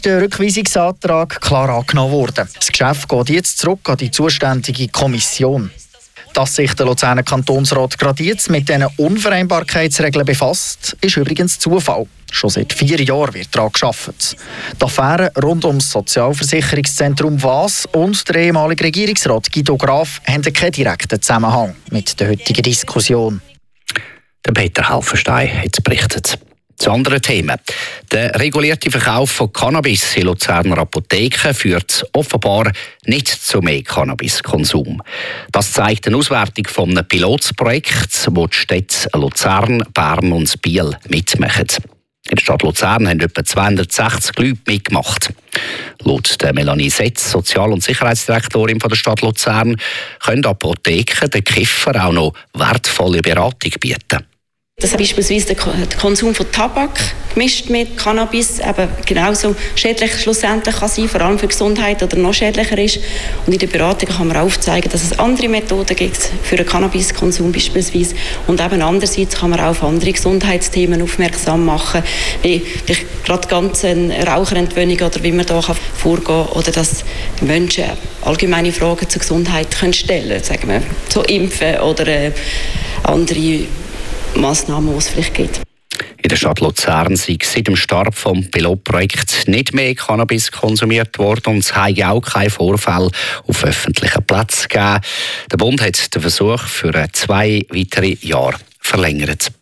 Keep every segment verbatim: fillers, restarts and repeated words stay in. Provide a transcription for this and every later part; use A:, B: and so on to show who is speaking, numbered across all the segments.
A: Der Rückweisungsantrag klar angenommen worden. Das Geschäft geht jetzt zurück an die zuständige Kommission. Dass sich der Luzerner Kantonsrat gerade jetzt mit diesen Unvereinbarkeitsregeln befasst, ist übrigens Zufall. Schon seit vier Jahren wird daran gearbeitet. Die Affäre rund um das Sozialversicherungszentrum W A S und der ehemalige Regierungsrat Guido Graf haben keinen direkten Zusammenhang mit der heutigen Diskussion.
B: Der Peter Halfenstein hat berichtet. Zu anderen Themen. Der regulierte Verkauf von Cannabis in Luzerner Apotheken führt offenbar nicht zu mehr Cannabiskonsum. Das zeigt eine Auswertung von einem Pilotprojekt, wo die Städte Luzern, Bern und Biel mitmachen. In der Stadt Luzern haben etwa zweihundertsechzig Leute mitgemacht. Laut der Melanie Setz, Sozial- und Sicherheitsdirektorin der Stadt Luzern, können Apotheken den Kiffer auch noch wertvolle Beratung bieten.
C: Dass beispielsweise der Konsum von Tabak gemischt mit Cannabis eben genauso schädlich schlussendlich kann sein, vor allem für die Gesundheit, oder noch schädlicher ist. Und in der Beratung kann man aufzeigen, dass es andere Methoden gibt für den Cannabiskonsum beispielsweise. Und eben andererseits kann man auch auf andere Gesundheitsthemen aufmerksam machen, wie gerade ganz eine Raucherentwöhnung oder wie man da vorgehen kann, oder dass Menschen allgemeine Fragen zur Gesundheit können stellen, sagen wir, zu Impfen oder äh, andere Massnahmen, die es vielleicht gibt.
B: In der Stadt Luzern sei seit dem Start des Pilotprojekts nicht mehr Cannabis konsumiert worden und es habe auch keinen Vorfall auf öffentlichen Plätzen gegeben. Der Bund hat den Versuch für zwei weitere Jahre verlängert.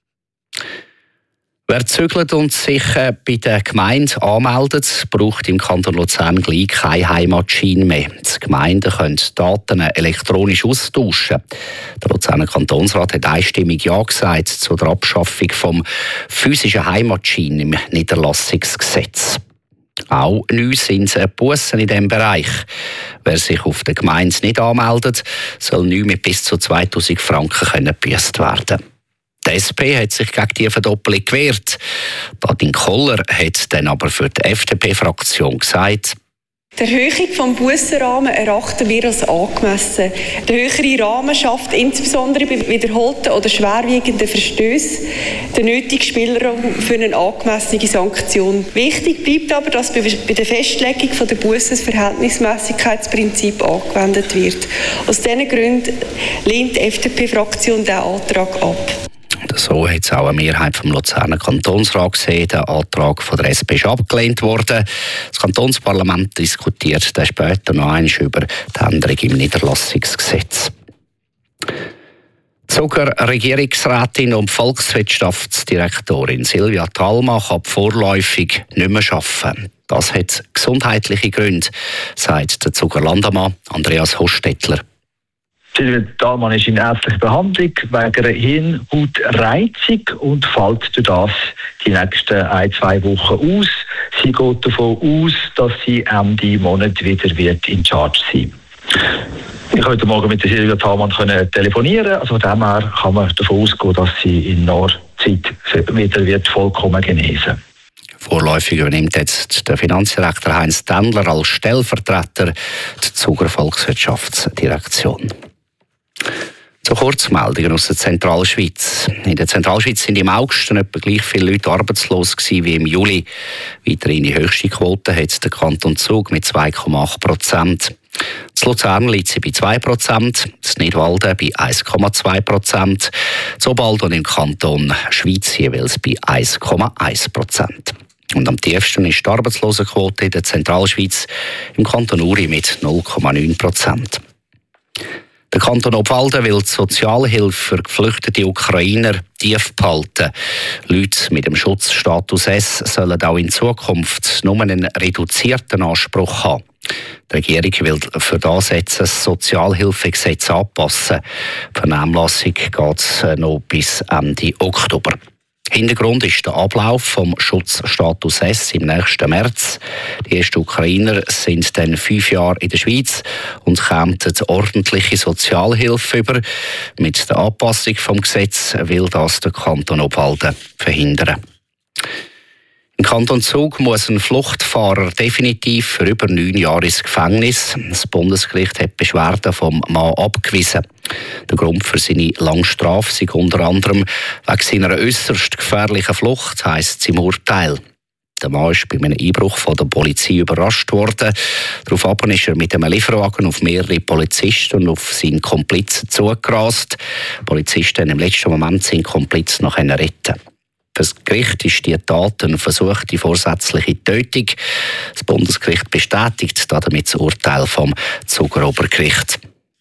B: Wer zügelt und sich bei der Gemeinde anmeldet, braucht im Kanton Luzern gleich keine Heimatschein mehr. Die Gemeinden können Daten elektronisch austauschen. Der Luzerner Kantonsrat hat einstimmig Ja gesagt zu der Abschaffung vom physischen Heimatschein im Niederlassungsgesetz. Auch neu sind Bussen in diesem Bereich. Wer sich auf der Gemeinde nicht anmeldet, soll neu mit bis zu zweitausend Franken gebüsst werden. Die S P hat sich gegen diese Verdoppelung gewehrt. Nadine Koller hat dann aber für die F D P-Fraktion gesagt:
D: Die Erhöhung des Bussenrahmens erachten wir als angemessen. Der höhere Rahmen schafft insbesondere bei wiederholten oder schwerwiegenden Verstößen den nötigen Spielraum für eine angemessene Sanktion. Wichtig bleibt aber, dass bei der Festlegung der Busse das Verhältnismässigkeitsprinzip angewendet wird. Aus diesen Gründen lehnt die F D P-Fraktion diesen Antrag ab.
B: So hat es auch eine Mehrheit vom Luzerner Kantonsrat gesehen. Der Antrag von der S P ist abgelehnt worden. Das Kantonsparlament diskutiert dann später noch einmal über die Änderung im Niederlassungsgesetz. Zucker-Regierungsrätin und Volkswirtschaftsdirektorin Silvia Thalma kann vorläufig nicht mehr arbeiten. Das hat gesundheitliche Gründe, sagt der Zuckerlandamann Andreas Hostetler.
E: Silvia Thalmann ist in ärztlicher Behandlung wegen einer Hirnhautreizung und fällt durch das die nächsten ein, zwei Wochen aus. Sie geht davon aus, dass sie Ende Monat wieder wird in Charge sein. Ich konnte heute Morgen mit der Silvia Thalmann telefonieren. Also von dem her kann man davon ausgehen, dass sie in naher Zeit wieder wird vollkommen genesen.
B: Vorläufig übernimmt jetzt der Finanzdirektor Heinz Tendler als Stellvertreter die Zuger Volkswirtschaftsdirektion. Zu Kurzmeldungen aus der Zentralschweiz. In der Zentralschweiz sind im August etwa gleich viele Leute arbeitslos gewesen wie im Juli. Weiterhin die höchste Quote hat der Kanton Zug mit zwei Komma acht Prozent. Das Luzern liegt sie bei zwei Prozent, das Nidwalden bei eins Komma zwei Prozent, das Obwalden im Kanton Schweiz jeweils bei eins Komma eins Prozent. Und am tiefsten ist die Arbeitslosenquote in der Zentralschweiz im Kanton Uri mit null Komma neun Prozent. Der Kanton Obwalden will die Sozialhilfe für geflüchtete Ukrainer tief behalten. Leute mit dem Schutzstatus S sollen auch in Zukunft nur einen reduzierten Anspruch haben. Die Regierung will für das jetzt das Sozialhilfegesetz anpassen. Die Vernehmlassung geht noch bis Ende Oktober. Hintergrund ist der Ablauf vom Schutzstatus S im nächsten März. Die ersten Ukrainer sind dann fünf Jahre in der Schweiz und kämen ordentliche Sozialhilfe über. Mit der Anpassung vom Gesetz will das der Kanton Obwalden verhindern. Im Kanton Zug muss ein Fluchtfahrer definitiv für über neun Jahre ins Gefängnis. Das Bundesgericht hat Beschwerden vom Mann abgewiesen. Der Grund für seine lange Strafe sei unter anderem wegen seiner äusserst gefährlichen Flucht, heisst es im Urteil. Der Mann ist bei einem Einbruch von der Polizei überrascht worden. Daraufhin ist er mit einem Lieferwagen auf mehrere Polizisten und auf seinen Komplizen zugerast. Die Polizisten haben im letzten Moment seinen Komplizen noch retten. Für das Gericht ist die Tat eine versuchte vorsätzliche Tötung. Das Bundesgericht bestätigt damit das Urteil vom Zuger Obergericht.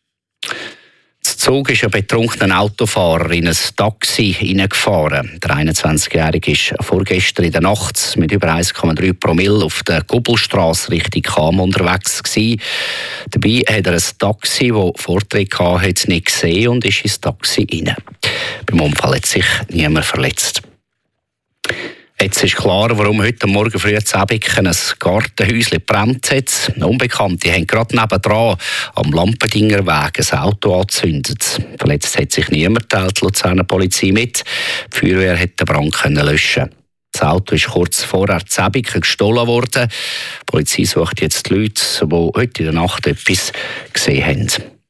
B: Das Zug ist ein betrunkener Autofahrer in ein Taxi hineingefahren. Der einundzwanzigjährige war vorgestern in der Nacht mit über eins Komma drei Promille auf der Gubbelstrasse Richtung Cham unterwegs gewesen. Dabei hat er ein Taxi, das Vortritt hatte, nicht gesehen und ist ins Taxi hinein. Beim Unfall hat sich niemand verletzt. Jetzt ist klar, warum heute Morgen früh in Säbiken ein Gartenhäuschen gebrannt hat. Unbekannte haben gerade nebendran am Lampendingerweg ein Auto angezündet. Verletzt hat sich niemand, teilt die Luzerner Polizei mit. Die Feuerwehr konnte den Brand löschen. Das Auto ist kurz vorher in Säbiken gestohlen worden. Die Polizei sucht jetzt die Leute, die heute in der Nacht etwas gesehen haben.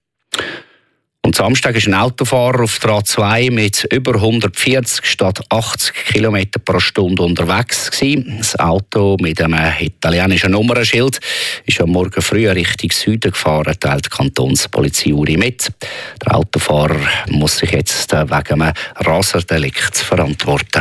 B: Und Samstag war ein Autofahrer auf der A zwei mit über hundertvierzig statt achtzig Kilometer pro Stunde unterwegs gewesen. Das Auto mit einem italienischen Nummernschild ist am Morgen früh Richtung Süden gefahren, teilt die Kantonspolizei Uri mit. Der Autofahrer muss sich jetzt wegen einem Raserdelikt verantworten.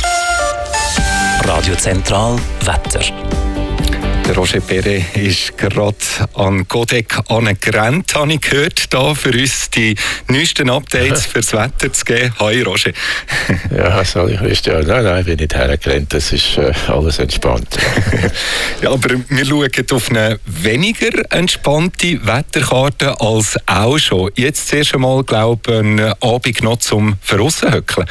F: Radio Zentral Wetter.
G: Der Roger Perret ist gerade an Godek angerannt, habe ich gehört, da für uns die neuesten Updates fürs Wetter zu geben. Hi Roger.
H: Ja, sorry Christian. Nein, nein, ich bin nicht hergerannt, das ist äh, alles entspannt.
G: Ja, aber wir schauen auf eine weniger entspannte Wetterkarte als auch schon. Jetzt zuerst einmal, glaube ich, einen Abend noch zum Verrossenhöckeln.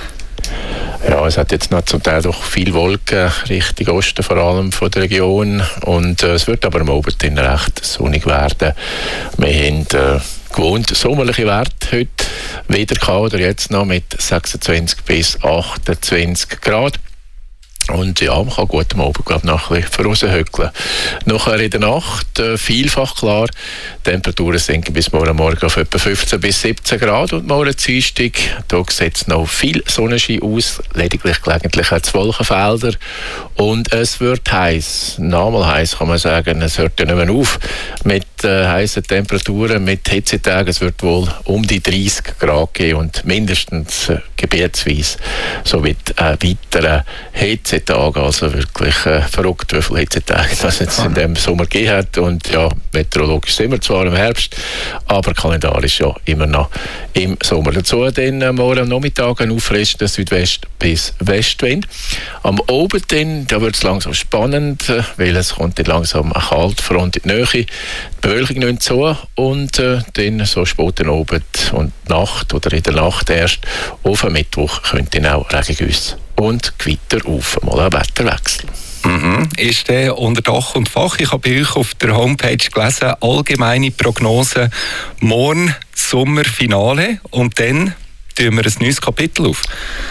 H: Ja, es hat jetzt noch zum Teil doch viel Wolken Richtung Osten, vor allem von der Region. Und äh, es wird aber am Abend recht sonnig werden. Wir haben äh, gewohnt sommerliche Werte heute wieder gehabt, oder jetzt noch mit sechsundzwanzig bis achtundzwanzig Grad. Und ja, man kann gut am Abend, glaube ich, noch ein bisschen raushöckeln. Nachher in der Nacht äh, vielfach klar, die Temperaturen sinken bis morgen Morgen auf etwa fünfzehn bis siebzehn Grad und morgen Dienstag, da sieht es noch viel Sonnenschein aus, lediglich gelegentlich auch Wolkenfelder und es wird heiß, nochmal heiß kann man sagen, es hört ja nicht mehr auf mit äh, heißen Temperaturen, mit Hitzetagen, es wird wohl um die dreißig Grad geben und mindestens äh, gebietsweise so mit äh, weiteren Hitze Tage, also wirklich äh, verrückt, wie viele Hitzetage das jetzt in diesem Sommer gegeben hat. Und ja, meteorologisch sind wir zwar im Herbst, aber kalendarisch ja immer noch im Sommer. Dazu dann äh, morgen am Nachmittag ein auffrischender Südwest- bis Westwind. Am Abend dann, da wird es langsam spannend, äh, weil es kommt dann langsam eine Kaltfront in die Nähe. Die Bewölkung nimmt zu und äh, dann so spät am Abend und Nacht oder in der Nacht erst auf am Mittwoch könnte dann auch Regengüsse und Gewitter auf, mal ein Wetterwechsel.
G: Mhm. Ist der unter Dach und Fach? Ich habe bei euch auf der Homepage gelesen, allgemeine Prognose, morgen Sommerfinale und dann tun wir ein neues Kapitel auf.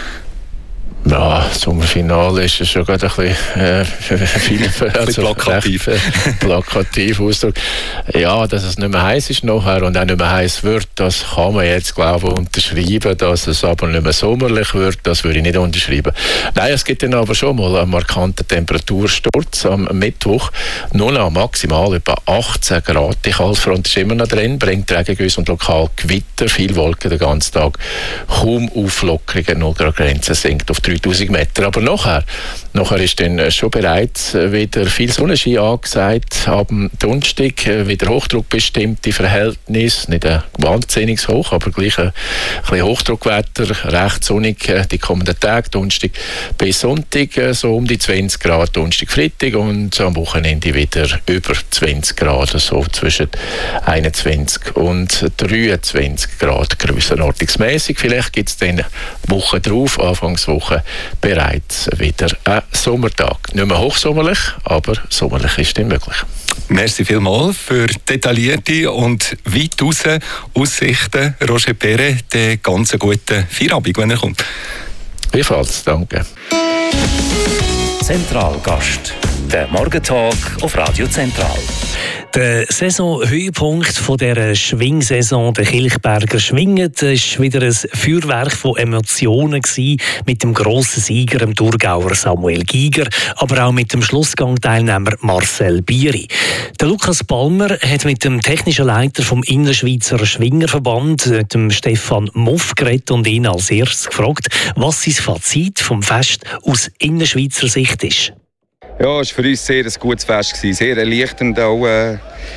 H: Ja, Sommerfinale ist schon gerade ein bisschen, äh, viel, also
G: plakativ.
H: Recht, plakativ Ausdruck. Ja, dass es nicht mehr heiß ist nachher und auch nicht mehr heiß wird, das kann man jetzt, glaube ich, unterschreiben. Dass es aber nicht mehr sommerlich wird, das würde ich nicht unterschreiben. Nein, es gibt dann aber schon mal einen markanten Temperatursturz am Mittwoch. Nur noch maximal etwa achtzehn Grad. Die Kaltfront ist immer noch drin, bringt Regengüsse und lokal Gewitter, viel Wolken den ganzen Tag. Kaum Auflockerungen, null Grad Grenze sinkt auf dreitausend Meter. Aber nachher, nachher ist dann schon bereits wieder viel Sonnenschein angesagt. Am Donnerstag wieder hochdruckbestimmte Verhältnisse. Nicht ein wahnsinniges Hoch, aber gleich ein bisschen Hochdruckwetter. Recht sonnig die kommenden Tage. Donnerstag bis Sonntag so um die zwanzig Grad. Donnerstag, Freitag und am Wochenende wieder über zwanzig Grad. So zwischen einundzwanzig und dreiundzwanzig Grad grössenordnungsmäßig. Vielleicht gibt es dann Woche drauf, Anfangswoche, bereits wieder ein Sommertag. Nicht mehr hochsommerlich, aber sommerlich ist dann möglich.
G: Merci vielmals für detaillierte und weit raus Aussichten. Roger Perret, den ganz guten Feierabend, wenn er kommt.
H: Ebenfalls, danke.
F: Zentralgast, der Morgentag auf Radio Zentral.
I: Der Saisonhöhepunkt von dieser Schwingsaison, der Kilchberger Schwingen, war wieder ein Feuerwerk von Emotionen mit dem grossen Sieger, dem Thurgauer Samuel Giger, aber auch mit dem Schlussgang-Teilnehmer Marcel Bieri. Der Lukas Palmer hat mit dem technischen Leiter vom Innerschweizer Schwingerverband, dem Stefan Muff, geredet und ihn als erstes gefragt, was sein Fazit vom Fest aus Innerschweizer Sicht ist.
J: Ja, es war für uns sehr ein gutes Fest, sehr erleichternd auch. Äh,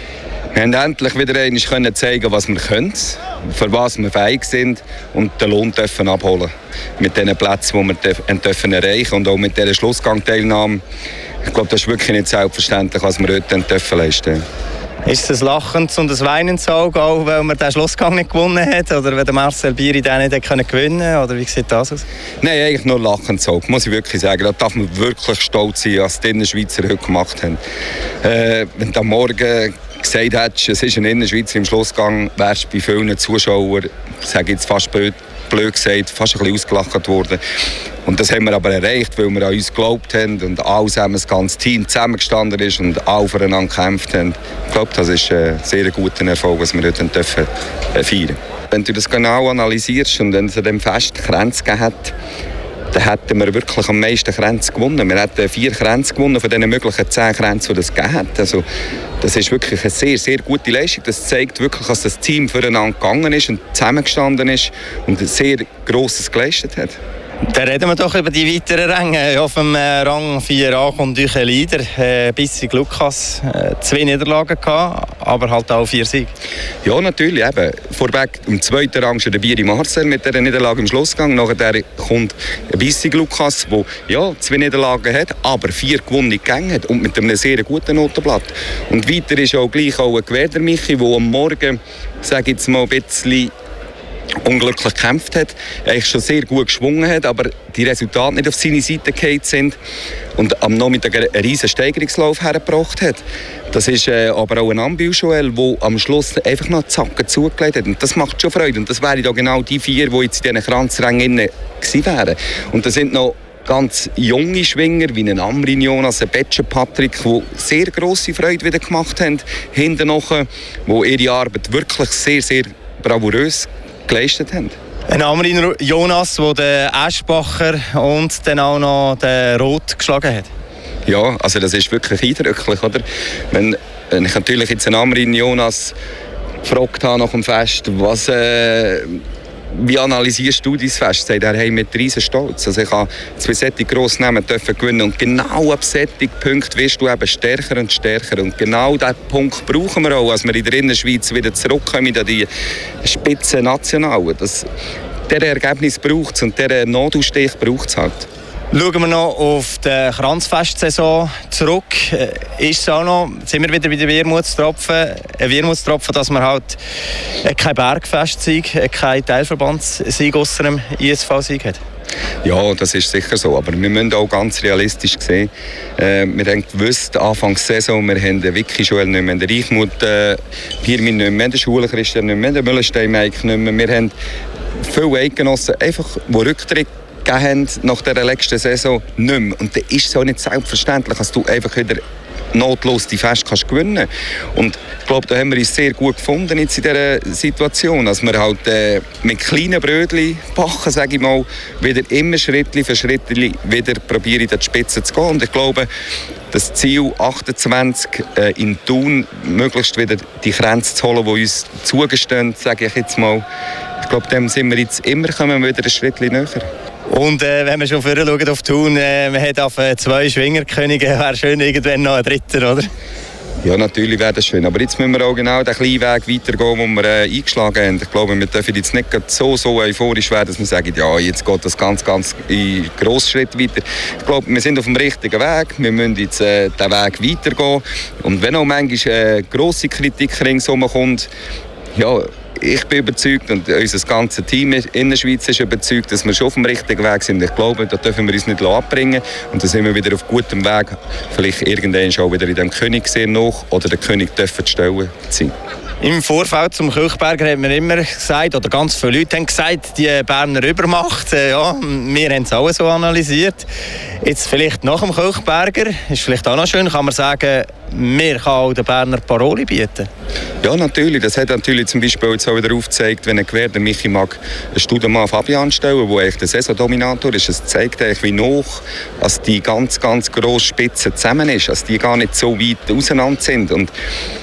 J: wir haben endlich wieder einmal zeigen, was wir können, für was wir fähig sind und den Lohn dürfen abholen. Mit den Plätzen, die wir dürfen erreichen und auch mit dieser Schlussgangteilnahme. Ich glaube, das ist wirklich nicht selbstverständlich, was wir heute dürfen leisten.
K: Ist es ein lachendes und ein weinendes Auge, auch weil man den Schlussgang nicht gewonnen hat? Oder wenn der Marcel Bieri den nicht gewinnen konnte? Oder wie sieht das aus?
J: Nein, eigentlich nur lachendes Auge, muss ich wirklich sagen. Da darf man wirklich stolz sein, was die Innerschweizer heute gemacht haben. Äh, wenn du am Morgen gesagt hättest, es ist ein Innerschweizer im Schlussgang, wärst du bei vielen Zuschauern, sage ich jetzt fast blöd, blöd gesagt, fast ein bisschen ausgelacht worden. Und das haben wir aber erreicht, weil wir an uns geglaubt haben und alle zusammen, das ganze Team zusammengestanden ist und alle füreinander gekämpft haben. Ich glaube, das ist ein sehr guter Erfolg, was wir heute dürfen feiern. Wenn du das genau analysierst und wenn es an dem Fest Kränze gegeben hat, dann hätten wir wirklich am meisten Kränze gewonnen. Wir hätten vier Kränze gewonnen von den möglichen zehn Kränzen, die es gegeben hat. Also, das ist wirklich eine sehr, sehr gute Leistung. Das zeigt wirklich, dass das Team füreinander gegangen ist und zusammengestanden ist und ein sehr Grosses geleistet hat.
K: Dann reden wir doch über die weiteren Ränge. Auf dem Rang vier a kommt Duche Lieder. Äh, Bissig Lukas, äh, zwei Niederlagen gehabt, aber halt auch vier Siege.
J: Ja, natürlich. Eben. Vorweg im zweiten Rang ist der Bieri Marcel mit dieser Niederlage im Schlussgang. Nachher kommt Bissig Lukas, der ja, zwei Niederlagen hat, aber vier gewonnene Gänge hat und mit einem sehr guten Notenblatt. Und weiter ist auch gleich auch ein Gewerder Michi, der am Morgen, sage ich jetzt mal, ein bisschen unglücklich gekämpft hat, eigentlich schon sehr gut geschwungen hat, aber die Resultate nicht auf seine Seite gefallen sind und am Nachmittag einen riesen Steigerungslauf hergebracht hat. Das ist äh, aber auch ein Ambil-Joel, der am Schluss einfach noch Zacken zugelegt hat. Und das macht schon Freude. Und das wären da genau die vier, die jetzt in diesen Kranzrängen gewesen wären. Und das sind noch ganz junge Schwinger, wie ein Amrin Jonas, ein Betscher Patrick, die sehr grosse Freude wieder gemacht haben, hinten noch, die ihre Arbeit wirklich sehr, sehr bravourös geleistet haben.
K: Ein Amrin Jonas, der den Eschbacher und dann auch noch den Roth geschlagen hat.
J: Ja, also das ist wirklich eindrücklich, oder? Wenn, wenn ich natürlich jetzt einen Amrin Jonas gefragt habe nach dem Fest, was, äh, wie analysierst du dein Fest? Sagt er, hey, mit riesen Stolz. Also ich habe zwei solche grosse Namen dürfen gewinnen und genau ab solchen Punkten wirst du eben stärker und stärker. Und genau diesen Punkt brauchen wir auch, als wir in der Innerschweiz wieder zurückkommen an die Spitze Nationalen. Das, dieser Ergebnis braucht es und dieser Nadelstich braucht es halt.
K: Schauen wir noch auf die Kranzfestsaison zurück. Ist es auch noch, sind wir wieder bei den Wermutstropfen, ein Wermutstropfen, dass man halt kein Bergfestsieg, kein Teilverbandssieg ausser dem I S V-Sieg hat?
J: Ja, das ist sicher so, aber wir müssen auch ganz realistisch sehen. Äh, wir haben gewusst, Anfang der Saison, wir haben den Vicky Joel nicht mehr, den Reichmut äh, Pirmin nicht mehr, den Schule Christian nicht mehr, den Müllenstein Mike nicht mehr. Wir haben viele Eidgenossen, einfach, die Rücktritt gegeben haben nach der letzten Saison, nicht mehr. Und dann ist es auch nicht selbstverständlich, dass du einfach wieder notlos die Fest kannst gewinnen. Und ich glaube, da haben wir uns sehr gut gefunden jetzt in dieser Situation, dass wir halt äh, mit kleinen Brötchen backen, sage ich mal, wieder immer Schritt für Schritt wieder probieren, in die Spitze zu gehen. Und ich glaube, das Ziel achtundzwanzig äh, in Thun, möglichst wieder die Grenze zu holen, die uns zugestehen, sage ich jetzt mal. Ich glaube, dem sind wir jetzt immer, kommen wir wieder ein Schritt näher.
K: Und äh, wenn wir schon vorher schauen auf Thun, äh, man hat auf äh, zwei Schwingerkönige, wäre schön irgendwann noch ein dritter, oder?
J: Ja, natürlich wäre das schön. Aber jetzt müssen wir auch genau den kleinen Weg weitergehen, den wir äh, eingeschlagen haben. Ich glaube, wir dürfen jetzt nicht so, so euphorisch werden, dass wir sagen, ja, jetzt geht das ganz, ganz in grossen Schritt weiter. Ich glaube, wir sind auf dem richtigen Weg. Wir müssen jetzt äh, den Weg weitergehen. Und wenn auch manchmal äh, grosse Kritik ringsherum kommt, ja, ich bin überzeugt und unser ganzes Team in der Schweiz ist überzeugt, dass wir schon auf dem richtigen Weg sind. Ich glaube, da dürfen wir uns nicht abbringen und da sind wir wieder auf gutem Weg, vielleicht irgendwann schon wieder in dem Königsee noch oder den König dürfen stellen sein.
K: Im Vorfeld zum Kilchberger hat man immer gesagt, oder ganz viele Leute haben gesagt, die Berner Übermacht. Äh, ja, wir haben es auch so analysiert. Jetzt vielleicht nach dem Kilchberger, ist vielleicht auch noch schön, kann man sagen, wir kann auch den Berner Paroli bieten.
J: Ja, natürlich. Das hat natürlich zum Beispiel jetzt auch wieder aufgezeigt, wenn ein Gewehr, der Michi mag einen Studemann Fabian stellen, der eigentlich der Saisondominator ist. Es zeigt eigentlich, wie noch, dass die ganz, ganz grosse Spitze zusammen ist, dass die gar nicht so weit auseinander sind. Und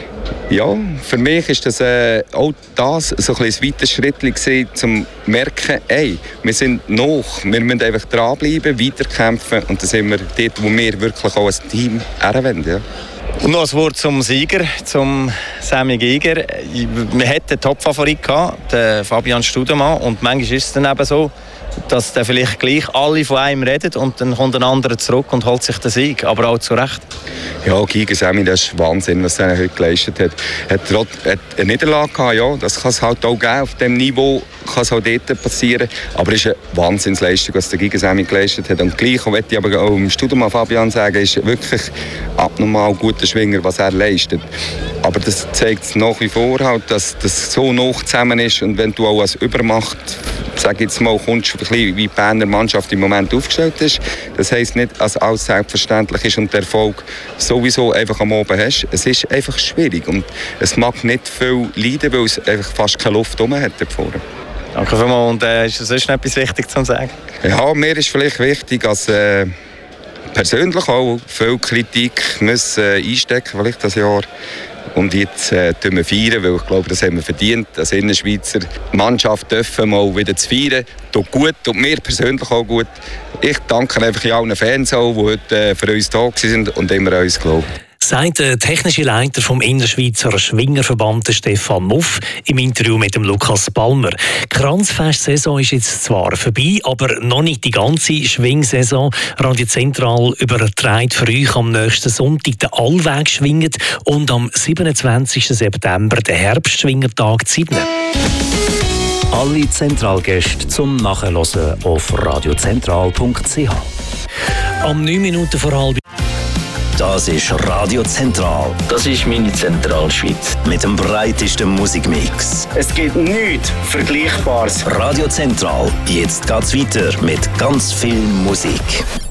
J: ja, für mich ist das äh, auch das so ein, ein weiter Schritt gewesen, um zu merken, ey, wir sind noch, wir müssen einfach dranbleiben, weiterkämpfen und dann sind wir dort, wo wir wirklich auch als Team herwenden. Ja.
K: Und noch ein Wort zum Sieger, zum Sammy Giger. Wir hatten den Top-Favorit gehabt, den Fabian Studemann, und manchmal ist es dann eben so, dass dann vielleicht gleich alle von einem reden und dann kommt ein anderer zurück und holt sich den Sieg, aber auch zu Recht.
J: Ja, Giger Sammy, das ist Wahnsinn, was er heute geleistet hat. Er hat, hat eine Niederlage gehabt, ja, das kann es halt auch geben, auf diesem Niveau kann es auch dort passieren, aber es ist eine Wahnsinnsleistung, was der Giger Sammy geleistet hat. Und gleich möchte ich aber auch im Studium Fabian sagen, ist wirklich abnormal guter Schwinger, was er leistet. Aber das zeigt nach wie vor halt, dass das so noch zusammen ist, und wenn du auch als Übermacht, sag jetzt mal, kommst, ein bisschen wie die Berner Mannschaft im Moment aufgestellt ist, das heisst nicht, dass alles selbstverständlich ist und der Erfolg sowieso einfach am Oben hast. Es ist einfach schwierig und es mag nicht viel leiden, weil es einfach fast keine Luft rum hat dort vorne.
K: Danke vielmals. Und äh, ist das sonst noch etwas Wichtiges zu sagen?
J: Ja, mir ist vielleicht wichtig, dass äh, persönlich auch viel Kritik müssen, äh, einstecken, vielleicht das Jahr. Und jetzt äh, feiern wir feiern, weil ich glaube, das haben wir verdient. Als Innerschweizer Mannschaft dürfen mal wieder zu feiern. Tut gut, tut mir persönlich auch gut. Ich danke einfach allen Fans, die heute äh, für uns da waren und immer an uns glauben.
I: Sagt der technische Leiter vom Innerschweizer Schwingerverband Stefan Muff im Interview mit dem Lukas Palmer. Die Kranzfest-Saison ist jetzt zwar vorbei, aber noch nicht die ganze Schwingsaison. Radio Zentral überträgt für euch am nächsten Sonntag den Allweg schwinget und am siebenundzwanzigsten September den Herbstschwingertag zu Sydney.
F: Alle Zentralgäste zum Nachhören auf radiozentral punkt c h.
I: Am neun Minuten vor halb.
F: Das ist Radio Zentral.
L: Das ist meine Zentralschweiz.
F: Mit dem breitesten Musikmix.
L: Es gibt nichts Vergleichbares.
F: Radio Zentral. Jetzt geht's weiter mit ganz viel Musik.